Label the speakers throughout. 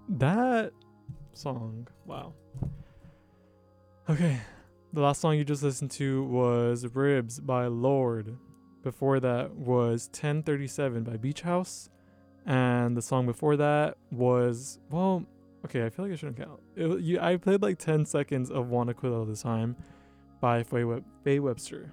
Speaker 1: That song, wow. Okay, the last song you just listened to was Ribs by Lord. Before that was 1037 by Beach House. And the song before that was, well, okay, I feel like I shouldn't count. I played like 10 seconds of Wanna Quit All the Time by Faye Webster.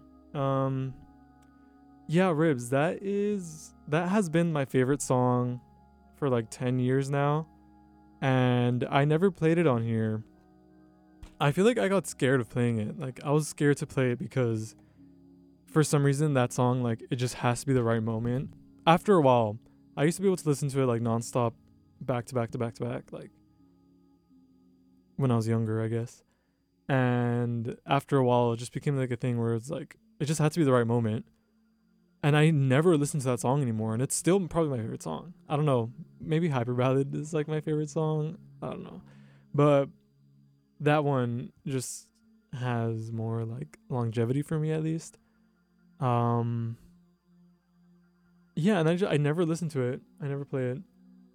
Speaker 1: Yeah, Ribs, that has been my favorite song for like 10 years now. And I never played it on here. I feel like I got scared of playing it. Like I was scared to play it because for some reason that song, like, it just has to be the right moment. After a while, I used to be able to listen to it like nonstop, back to back to back to back, like when I was younger, I guess. And after a while, it just became like a thing where it's like it just had to be the right moment. And I never listened to that song anymore, and it's still probably my favorite song. I don't know, maybe Hyper Ballad is like my favorite song. I don't know, but that one just has more like longevity for me at least. Um, yeah, and I never listened to it. I never play it,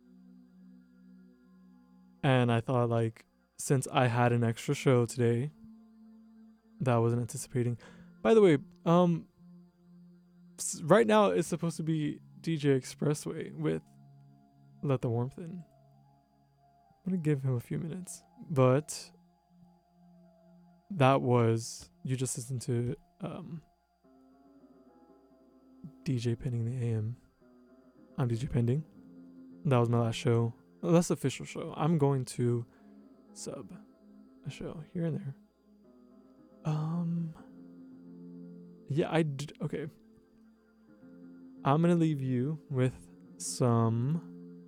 Speaker 1: and I thought like since I had an extra show today that I wasn't anticipating. By the way, right now it's supposed to be DJ Expressway with Let the Warmth In. I'm gonna give him a few minutes, but that was you just listened to DJ Pending the AM. I'm DJ Pending. That was my last show. Last official show. I'm going to sub a show here and there. Yeah, okay. I'm gonna leave you with some.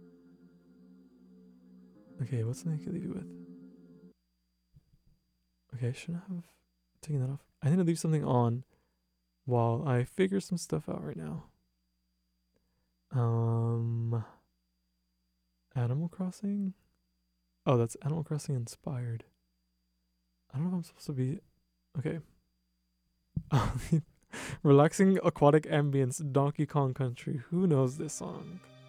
Speaker 1: Okay, what's something I could leave you with? Okay, I shouldn't have taken that off. I need to leave something on while I figure some stuff out right now. Animal Crossing? Oh, that's Animal Crossing inspired. I don't know if I'm supposed to be. Okay. Relaxing aquatic ambience, Donkey Kong Country. Who knows this song?